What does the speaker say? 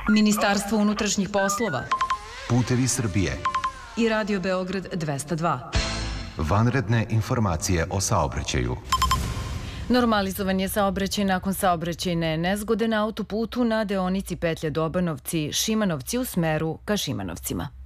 Ministarstvo unutrašnjih poslova Putevi Srbije i Radio Beograd 202. Vanredne informacije o saobraćaju. Normalizovan je saobraćaj nakon saobraćajne nezgode na autoputu na deonici petlje Dobanovci-Šimanovci u smeru ka Šimanovcima.